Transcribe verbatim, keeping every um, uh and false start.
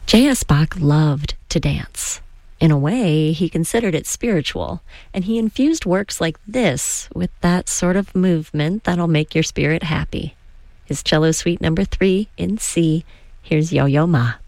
J S. Bach loved to dance. In a way, he considered it spiritual, and he infused works like this with that sort of movement that'll make your spirit happy. His cello suite number three in C. Here's Yo-Yo Ma.